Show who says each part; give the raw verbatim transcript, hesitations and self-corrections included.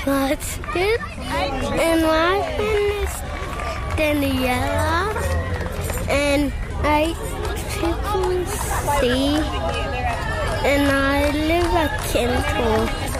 Speaker 1: That's good. And my friend is Daniela. And I triple C. And I live at Kental.